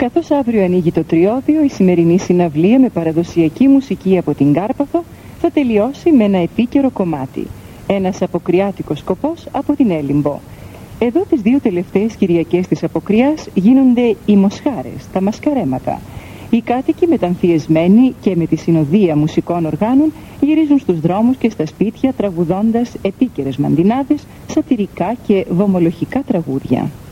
Καθώς αύριο ανοίγει το Τριώδιο, η σημερινή συναυλία με παραδοσιακή μουσική από την Κάρπαθο θα τελειώσει με ένα επίκαιρο κομμάτι. Ένας αποκριάτικος σκοπός από την Έλιμπο. Εδώ τις δύο τελευταίες Κυριακές της Αποκριάς γίνονται οι μοσχάρες, τα μασκαρέματα. Οι κάτοικοι μεταμφιεσμένοι και με τη συνοδεία μουσικών οργάνων γυρίζουν στους δρόμους και στα σπίτια τραγουδώντας επίκαιρες μαντινάδες, σατιρικά και βομολογικά τραγούδια.